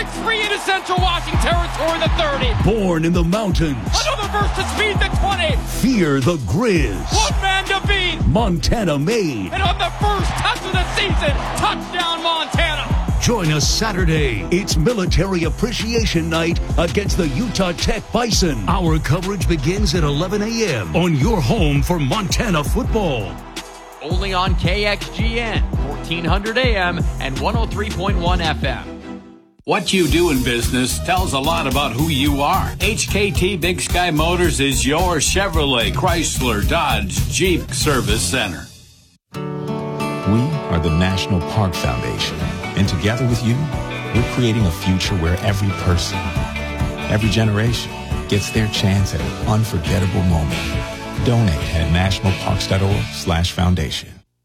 breaks free into Central Washington territory, the 30. Born in the mountains. Another burst to speed, the 20. Fear the Grizz. One man to beat. Montana made. And on the first touch of the season, touchdown Montana. Join us Saturday. It's Military Appreciation Night against the Utah Tech Bison. Our coverage begins at 11 a.m. on your home for Montana football. Only on KXGN, 1400 AM and 103.1 FM. What you do in business tells a lot about who you are. HKT Big Sky Motors is your Chevrolet, Chrysler, Dodge, Jeep Service Center. We are the National Park Foundation, and together with you, we're creating a future where every person, every generation gets their chance at an unforgettable moment. Donate at nationalparks.org/foundation.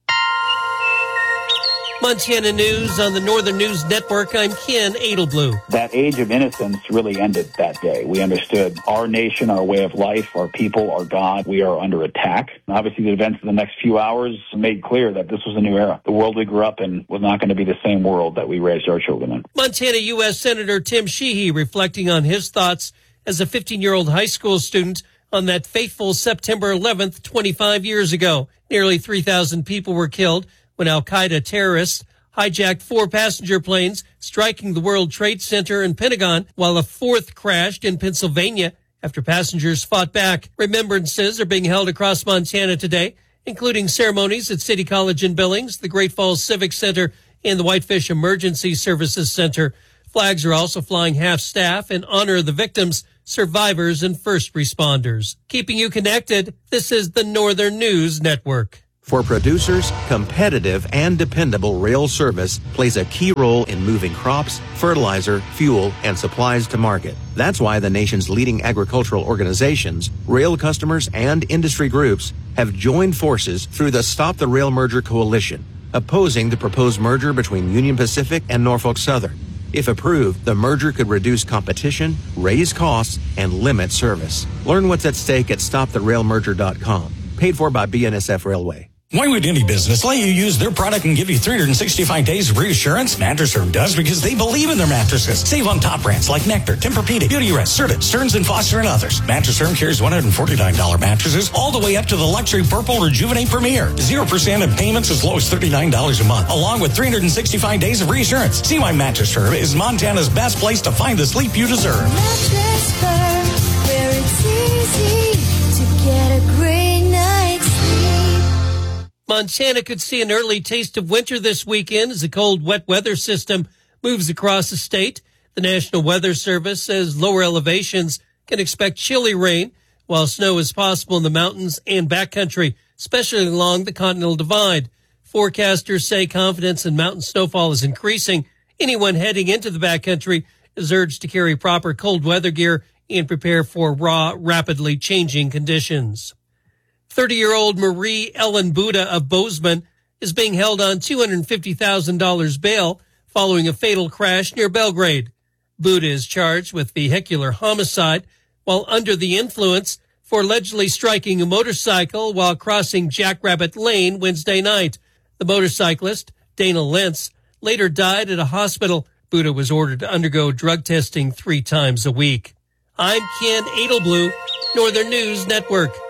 Montana News on the Northern News Network. I'm Ken Edelblue. That age of innocence really ended that day. We understood our nation, our way of life, our people, our God. We are under attack. And obviously, the events of the next few hours made clear that this was a new era. The world we grew up in was not going to be the same world that we raised our children in. Montana U.S. Senator Tim Sheehy reflecting on his thoughts as a 15-year-old high school student on that fateful September 11th, 25 years ago. Nearly 3,000 people were killed when al-Qaeda terrorists hijacked 4 passenger planes, striking the World Trade Center and Pentagon, while a 4th crashed in Pennsylvania after passengers fought back. Remembrances are being held across Montana today, including ceremonies at City College in Billings, the Great Falls Civic Center, and the Whitefish Emergency Services Center. Flags are also flying half-staff in honor of the victims, survivors, and first responders. Keeping you connected, this is the Northern News Network. For producers, competitive and dependable rail service plays a key role in moving crops, fertilizer, fuel, and supplies to market. That's why the nation's leading agricultural organizations, rail customers, and industry groups have joined forces through the Stop the Rail Merger Coalition, opposing the proposed merger between Union Pacific and Norfolk Southern. If approved, the merger could reduce competition, raise costs, and limit service. Learn what's at stake at stoptherailmerger.com. Paid for by BNSF Railway. Why would any business let you use their product and give you 365 days of reassurance? Mattress Firm does because they believe in their mattresses. Save on top brands like Nectar, Tempur-Pedic, Beautyrest, Serta, Stearns & Foster, and others. Mattress Firm carries $149 mattresses all the way up to the luxury Purple Rejuvenate Premier. 0% in payments as low as $39 a month, along with 365 days of reassurance. See why Mattress Firm is Montana's best place to find the sleep you deserve. Mattress Firm, where it's easy to get a great night's sleep. Montana could see an early taste of winter this weekend as a cold, wet weather system moves across the state. The National Weather Service says lower elevations can expect chilly rain, while snow is possible in the mountains and backcountry, especially along the Continental Divide. Forecasters say confidence in mountain snowfall is increasing. Anyone heading into the backcountry is urged to carry proper cold weather gear and prepare for raw, rapidly changing conditions. 30-year-old Marie Ellen Buda of Bozeman is being held on $250,000 bail following a fatal crash near Belgrade. Buda is charged with vehicular homicide while under the influence for allegedly striking a motorcycle while crossing Jackrabbit Lane Wednesday night. The motorcyclist, Dana Lentz, later died at a hospital. Buda was ordered to undergo drug testing 3 times a week. I'm Ken Edelblue, Northern News Network.